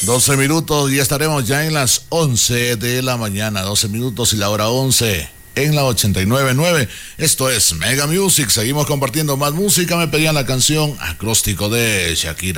12 minutos y estaremos ya en las 11 de la mañana. 12 minutos y la hora 11 en la 89.9. Esto es Mega Music. Seguimos compartiendo más música. Me pedían la canción Acróstico de Shakira.